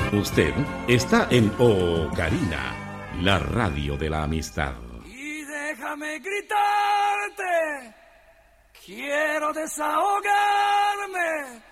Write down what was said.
Usted está en Ocarina, la radio de la amistad. Y déjame gritarte, quiero desahogarme